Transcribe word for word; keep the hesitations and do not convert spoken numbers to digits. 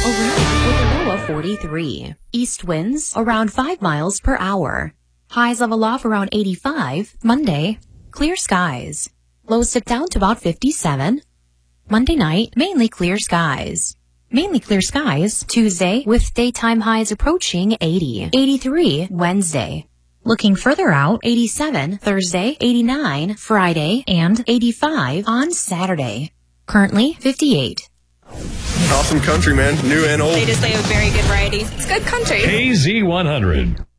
rain with a low of forty-three. East winds around five miles per hour. Highs level off around eighty-five. Monday, clear skies. Lows dip down to about fifty-seven. Monday night, mainly clear skies. Mainly clear skies. Tuesday, with daytime highs approaching eighty. eighty-three Wednesday. Looking further out, eighty-seven Thursday, eighty-nine Friday, and eighty-five on Saturday. Currently, fifty-eight. Awesome country, man. New and old. They just play a very good variety. It's good country. K Z one hundred.